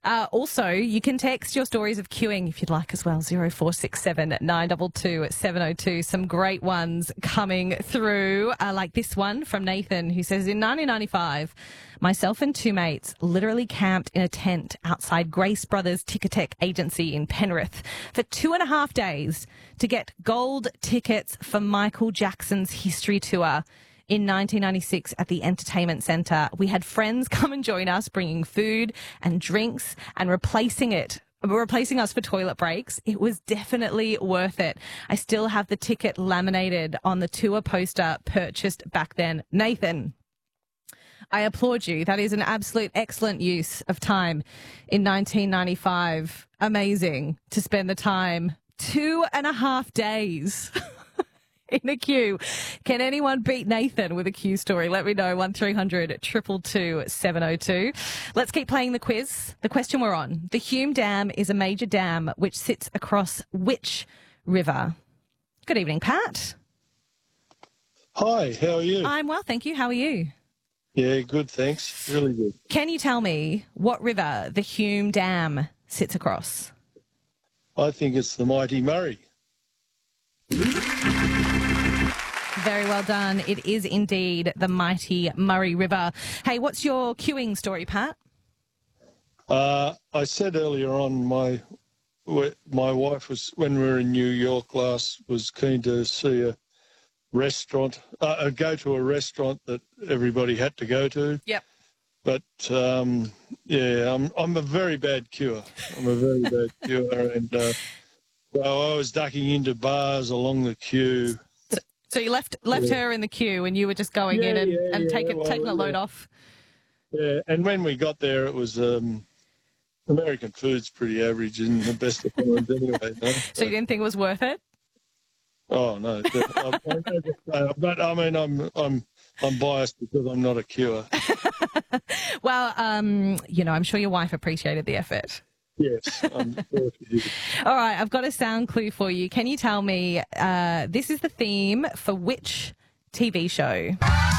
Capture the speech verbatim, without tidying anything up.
Uh, also, you can text your stories of queuing if you'd like as well, zero four six seven nine two two seven zero two. Some great ones coming through, uh, like this one from Nathan, who says, in nineteen ninety-five, myself and two mates literally camped in a tent outside Grace Brothers Ticketek agency in Penrith for two and a half days to get gold tickets for Michael Jackson's history tour in nineteen ninety-six at the Entertainment Centre. We had friends come and join us, bringing food and drinks and replacing it, replacing us for toilet breaks. It was definitely worth it. I still have the ticket laminated on the tour poster purchased back then. Nathan, I applaud you. That is an absolute excellent use of time in nineteen ninety-five. Amazing to spend the time, two and a half days in a queue. Can anyone beat Nathan with a queue story? Let me know. one three hundred two two two seven zero two. Let's keep playing the quiz. The question we're on. The Hume Dam is a major dam which sits across which river? Good evening, Pat. Hi, how are you? I'm well, thank you. How are you? Yeah, good, thanks. Really good. Can you tell me what river the Hume Dam sits across? I think it's the mighty Murray. Very well done. It is indeed the mighty Murray River. Hey, what's your queuing story, Pat? Uh, I said earlier on, my my wife was, when we were in New York last, was keen to see a restaurant, uh, go to a restaurant that everybody had to go to. Yep. But um, yeah, I'm I'm a very bad queuer. I'm a very bad queuer, and uh, so I was ducking into bars along the queue. So you left left Yeah. her in the queue, and you were just going Yeah, in and, yeah, and yeah, taking well, taking a load yeah. off. Yeah, and when we got there, it was um, American food's pretty average in the best of times anyway. No? So you didn't think it was worth it? Oh no, I, I, but I mean, I'm I'm I'm biased because I'm not a queuer. Well, um, you know, I'm sure your wife appreciated the effort. Yes, I'm sure she did. All right, I've got a sound clue for you. Can you tell me uh, this is the theme for which T V show?